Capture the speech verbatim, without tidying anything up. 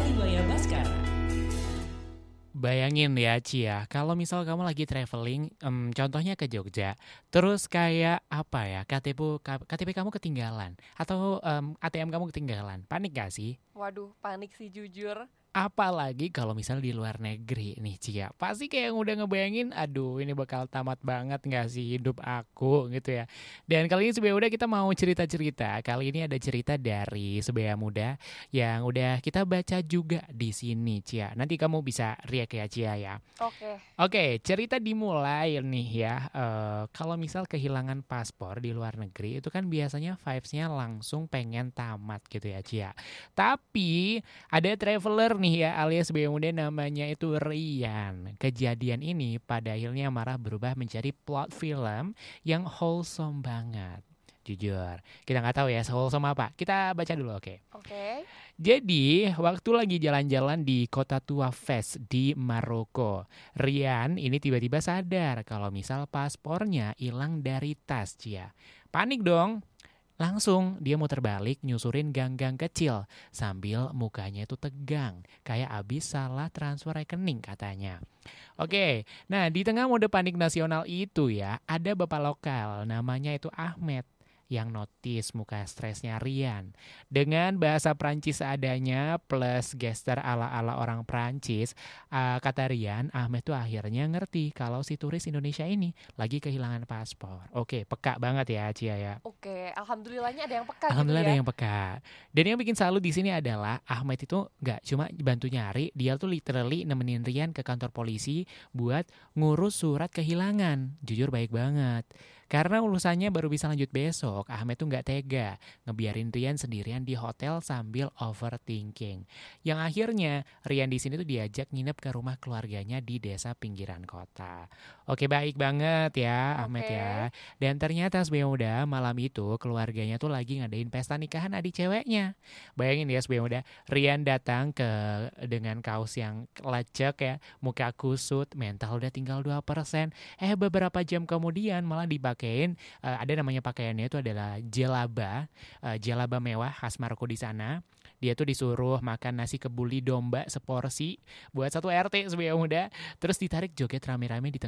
Kalibaya Baskara. Bayangin ya Cia, kalau misal kamu lagi traveling, em, contohnya ke Jogja, terus kayak apa ya, K T P, K T P kamu ketinggalan, atau em, A T M kamu ketinggalan, panik gak sih? Waduh, panik sih jujur. Apalagi kalau misal di luar negeri nih Cia, pasti kayak yang udah ngebayangin, aduh ini bakal tamat banget gak sih hidup aku gitu ya. Dan kali ini Sebaya Muda kita mau cerita-cerita, kali ini ada cerita dari Sebaya Muda yang udah kita baca juga di sini Cia. Nanti kamu bisa react ya Cia ya. Oke. Oke, cerita dimulai nih ya. Eh, kalau misal kehilangan paspor di luar negeri itu kan biasanya vibes-nya langsung pengen tamat gitu ya Cia. Tapi ada traveler nih ya alias Sebaya Muda namanya itu Rian. Kejadian ini pada akhirnya marah berubah menjadi plot film yang wholesome banget. Jujur, kita nggak tahu ya wholesome apa. Kita baca dulu, oke. Oke. Jadi, waktu lagi jalan-jalan di Kota Tua Fes di Maroko, Rian ini tiba-tiba sadar kalau misal paspornya hilang dari tas Cia. Panik dong. Langsung dia muter balik nyusurin gang-gang kecil sambil mukanya itu tegang. Kayak abis salah transfer rekening katanya. Oke, nah di tengah mode panik nasional itu ya, ada bapak lokal namanya itu Ahmed yang notice muka stresnya Rian. Dengan bahasa Prancis seadanya plus gesture ala-ala orang Prancis, uh, kata Rian, Ahmed tuh akhirnya ngerti kalau si turis Indonesia ini lagi kehilangan paspor. Oke, peka banget ya Cia ya. Oke, alhamdulillahnya ada yang peka Alhamdulillah gitu ada ya. yang peka. Dan yang bikin salut di sini adalah Ahmed itu nggak cuma bantu nyari, dia tuh literally nemenin Rian ke kantor polisi buat ngurus surat kehilangan. Jujur baik banget. Karena urusannya baru bisa lanjut besok, Ahmed tuh nggak tega ngebiarin Rian sendirian di hotel sambil overthinking. Yang akhirnya Rian di sini tuh diajak nginep ke rumah keluarganya di desa pinggiran kota. Oke baik banget ya Ahmed Oke. ya. Dan ternyata Sebaya Muda malam itu keluarganya tuh lagi ngadain pesta nikahan adik ceweknya. Bayangin ya Sebaya Muda, Rian datang ke dengan kaos yang lecek ya, muka kusut, mental udah tinggal dua persen. Eh beberapa jam kemudian malah dipakein, eh, ada namanya pakaiannya itu adalah jelaba, eh, jelaba mewah khas Maroko di sana. Dia tuh disuruh makan nasi kebuli domba seporsi buat satu R T Sebaya Muda. Terus ditarik joget rame-rame di tengah